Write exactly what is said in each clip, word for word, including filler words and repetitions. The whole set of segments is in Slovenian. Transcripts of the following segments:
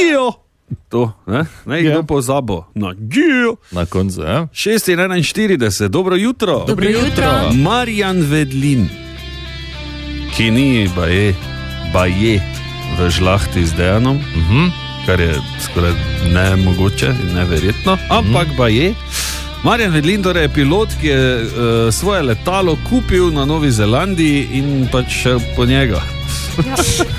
Gio! To, ne, ne, kdo yeah. pozabo, na Gio! Na koncu, ja. šest enainštirideset, dobro jutro. Dobro jutro. Marjan Vedlin, ki ni baje, baje v žlahti z Dejanom, Uh-huh. kar je skoraj nemogoče in neverjetno, ampak uh-huh. baje. Marjan Vedlin torej je pilot, ki je uh, svoje letalo kupil na Novi Zelandiji in pač šel po njega. Ja.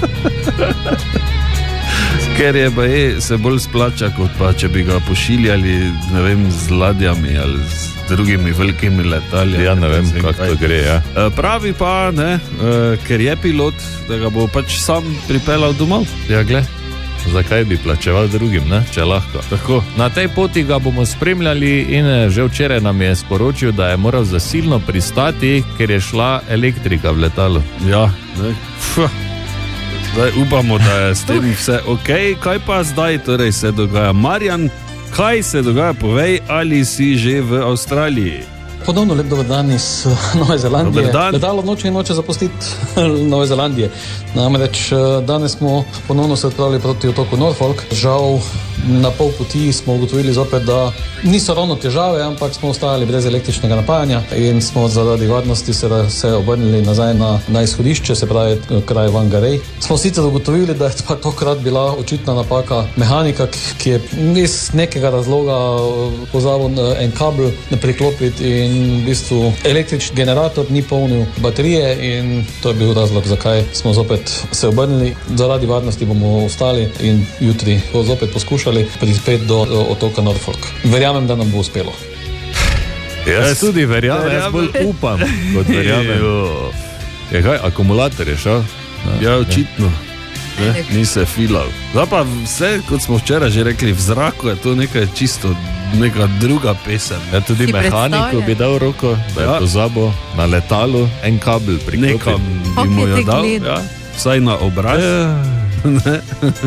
Ker je baje se bolj splača, kot pa če bi ga pošiljali, ne vem, z ladjami ali z drugimi velikimi letali. Ja, ne vem, kako to gre, ja. Pravi pa, ne, ker je pilot, da ga bo pač sam pripeljal domov. Ja, gled, zakaj bi plačeval drugim, ne, če lahko. Tako. Na tej poti ga bomo spremljali in že včeraj nam je sporočil, da je moral zasilno pristati, ker je šla elektrika v letalu. Ja, ne, fuh. Zdaj upamo, da je s tem vse ok. Kaj pa zdaj torej se dogaja? Marjan, kaj se dogaja? Povej, ali si že v Avstraliji? Ponovno lep dober dan iz Nove Zelandije. Letalo noče in noče zapustiti Nove Zelandije. Namreč danes smo ponovno se odpravili proti otoku Norfolk. Žal na pol poti smo ugotovili zopet, da niso ravno težave, ampak smo ostali brez električnega napajanja in smo zaradi varnosti se, se obrnili nazaj na, na izhodišče, se pravi kraj Whangarei. Smo sicer ugotovili, da je pa tokrat bila očitna napaka mehanika, ki je iz nekega razloga pozabil en kabel priklopiti in v bistvu električni generator ni polnil baterije in to je bil razlog, zakaj smo zopet se obrnili. Zaradi varnosti bomo ostali in jutri zopet poskušali prispeti do otoka Norfolk. Verjamem, da nam bo uspelo. Jaz, jaz tudi verjamem, jaz bolj upam, kot verjamem. Je kaj, akumulator je šel? Ja, očitno. Ne, ni se filal. Zdaj pa vse, kot smo včeraj že rekli, v zraku je to nekaj čisto, neka druga pesem. Ja, tudi mehaniku bi dal roko, da je ja. pozabo na letalu en kabel priklopil. Nekam bi mu jo dal, ja, vsaj na obraz. Ja.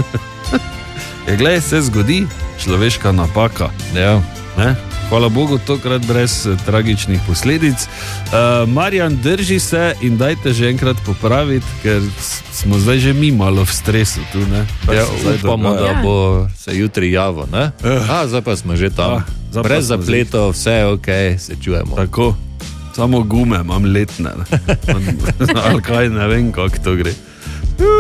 Je, glej, se zgodi človeška napaka. Ja. Ne? Hvala Bogu, tokrat brez tragičnih posledic. Uh, Marjan, drži se in dajte že enkrat popraviti, ker smo zdaj že mi malo v stresu tu, ne? Ja, upamo, da bo se jutri javo, ne? A, zdaj pa smo že tam. A, brez zapletov, vse je ok, se čujemo. Tako, samo gume imam letne. Ali kaj, ne vem, kako to gre.